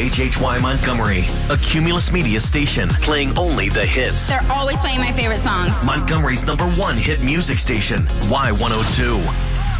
WHHY Montgomery, a Cumulus Media station playing only the hits. They're always playing my favorite songs. Montgomery's #1 hit music station, Y102.